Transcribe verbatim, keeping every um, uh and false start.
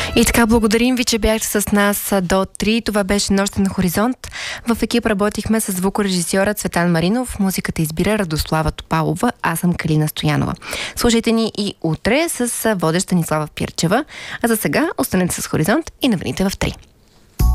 И така, благодарим ви, че бяхте с нас до три. Това беше Нощен на Хоризонт. В екип работихме с звукорежисьора Цветан Маринов. Музиката избира Радослава Топалова. Аз съм Калина Стоянова. Слушайте ни и утре с водеща Станислава Пирчева. А за сега останете с Хоризонт и новините в три.